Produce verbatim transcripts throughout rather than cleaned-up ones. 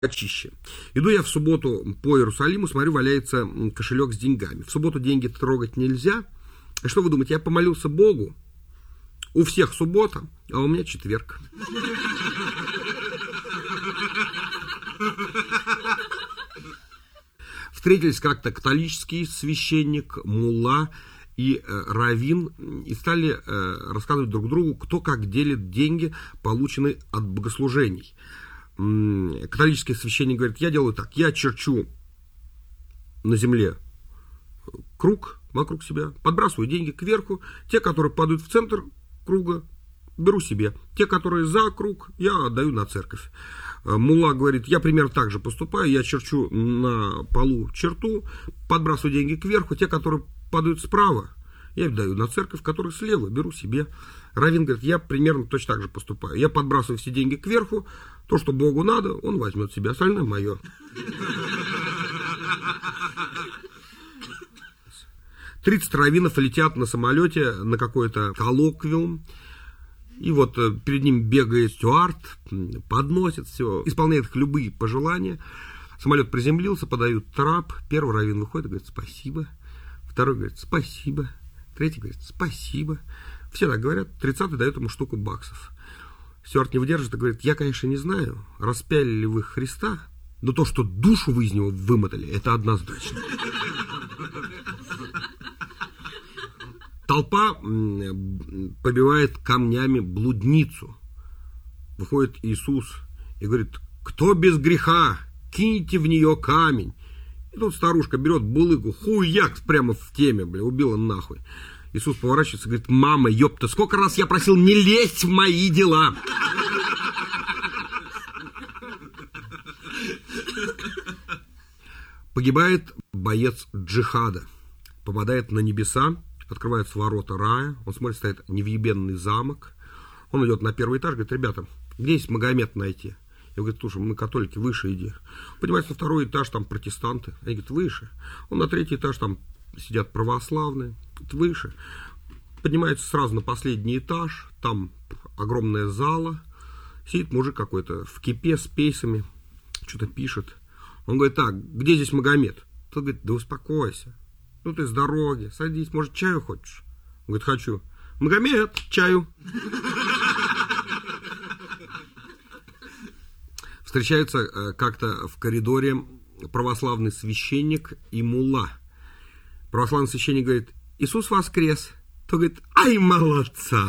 Почище. Иду я в субботу по Иерусалиму, смотрю, валяется кошелек с деньгами. В субботу деньги трогать нельзя. А что вы думаете, я помолился Богу? У всех суббота, а у меня четверг. Встретились как-то католический священник, мулла и э, раввин, и стали э, рассказывать друг другу, кто как делит деньги, полученные от богослужений. Католический священник говорит: я делаю так, я черчу на земле круг вокруг себя, подбрасываю деньги кверху, те, которые падают в центр круга, беру себе, те, которые за круг, я отдаю на церковь. Мулла говорит: я примерно так же поступаю, я черчу на полу черту, подбрасываю деньги кверху, те, которые падают справа, я отдаю на церковь, которые слева, беру себе. Раввин говорит: я примерно точно так же поступаю. Я подбрасываю все деньги кверху, то, что Богу надо, он возьмет себе, остальное мое. тридцать раввинов летят на самолете на какой-то коллоквиум, и вот перед ним бегает стюард, подносит все, исполняет их любые пожелания. Самолет приземлился, подают трап, первый раввин выходит и говорит: спасибо, второй говорит: спасибо, третий говорит: спасибо. Все так говорят, тридцатый дает ему штуку баксов. Стюард не выдержит и говорит: я, конечно, не знаю, распяли ли вы Христа, но то, что душу вы из него вымотали, это однозначно. Толпа побивает камнями блудницу. Выходит Иисус и говорит: кто без греха, киньте в нее камень. И тут старушка берет булыгу, хуяк прямо в теме, бля, убила нахуй. Иисус поворачивается и говорит: мама, ёпта, сколько раз я просил не лезть в мои дела. Погибает боец джихада, попадает на небеса, открываются ворота рая, он смотрит, стоит невъебенный замок, он идет на первый этаж, говорит: ребята, где есть Магомед найти? Я говорю: слушай, мы католики, выше иди. Поднимается на второй этаж, там протестанты. Они говорят: выше. Он на третий этаж, там сидят православные, выше. Поднимается сразу на последний этаж, там огромная зала, сидит мужик какой-то в кипе с пейсами, что-то пишет. Он говорит: так, где здесь Магомед? Тот говорит: да успокойся, ну ты с дороги, садись, может, чаю хочешь? Он говорит: хочу. Магомед, чаю. Встречаются как-то в коридоре православный священник и мулла. Православный священник говорит: Иисус воскрес. То говорит: ай, молодца.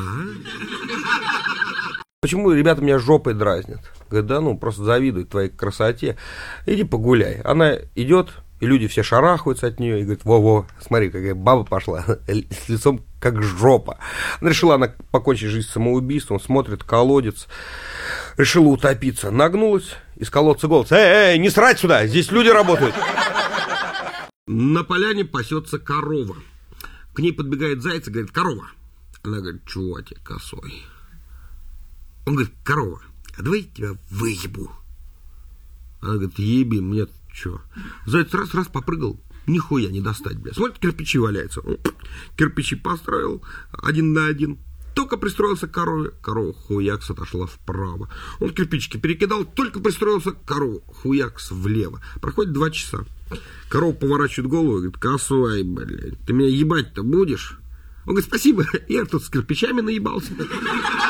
Почему ребята меня жопой дразнят? Говорит: да ну, просто завидуют твоей красоте. Иди погуляй. Она идет, и люди все шарахаются от нее и говорят: во-во, смотри, какая баба пошла, с лицом как жопа. Она решила она покончить жизнь самоубийством, смотрит, колодец, решила утопиться. Нагнулась, из колодца голос: эй, эй, не срать сюда, здесь люди работают. На поляне пасется корова. К ней подбегает заяц и говорит: корова. Она говорит: чего тебе косой? Он говорит: корова, а давай я тебя выебу. Она говорит: еби, мне что? Заяц раз-раз попрыгал, нихуя не достать, бля. Смотрит, кирпичи валяются. Кирпичи построил один на один. Только пристроился к корове, корова хуякс отошла вправо. Он кирпичики перекидал, только пристроился к корове, хуякс влево. Проходит два часа. Корова поворачивает голову и говорит: косой, блядь, ты меня ебать-то будешь? Он говорит: спасибо, я тут с кирпичами наебался.